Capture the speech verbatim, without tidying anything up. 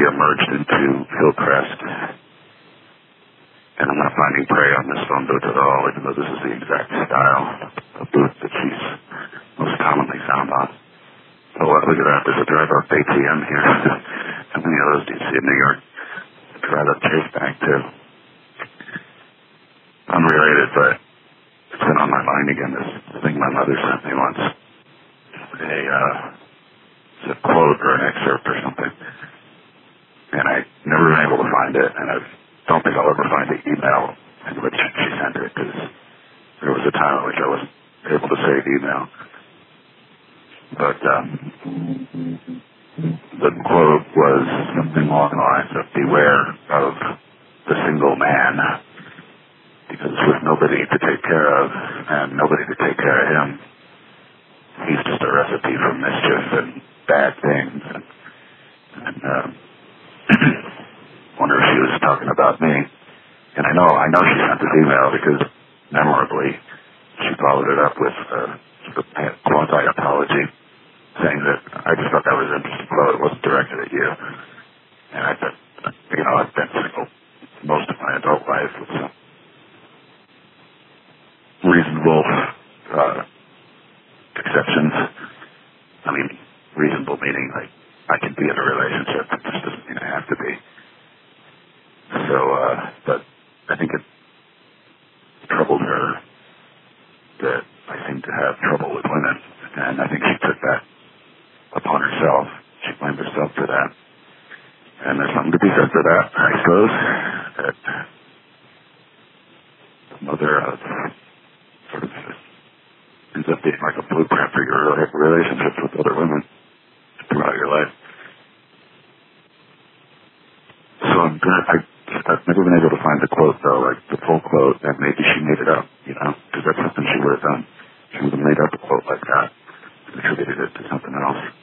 idea merged into Hillcrest. And I'm not finding prey on this phone booth at all, even though this is the exact style of booth that she's most commonly found on. Oh, well, look at that. There's a drive-up A T M here. How many of those do you see in New York? Drive-up Chase Bank, too. Unrelated, but it's been on my mind again, this thing my mother sent me once. A, uh, it's a quote or an excerpt or something. And I've never been able to find it, and I don't think I'll ever find the email in which she sent it, because there was a time in which I wasn't able to save email. But um, the quote was something along the lines of, beware of the single man, because with nobody to take care of and nobody to take care of him, he's just a recipe for mischief and bad things. And, and uh, wonder if she was talking about me. And I know, I know she sent this email because memorably she followed it up with a sort of quasi-apology, saying that I just thought that was an interesting quote. It wasn't directed at you. And I thought, you know, I've been single most of my adult life with some reasonable uh, exceptions. I mean, reasonable meaning like I can be in a relationship. It just doesn't mean I have to be. So, uh, but I think it troubled her that I seem to have trouble with women. And I think she took that upon herself. She blamed herself for that. And there's something to be said for that, I suppose. That the mother of sort of ends up being like a blueprint for your relationships with other women throughout your life. So I'm gonna, I, I've never been able to find the quote though, like the full quote, and maybe she made it up, you know, because that's something she would have done. She would have made up a quote like that and attributed it to something else.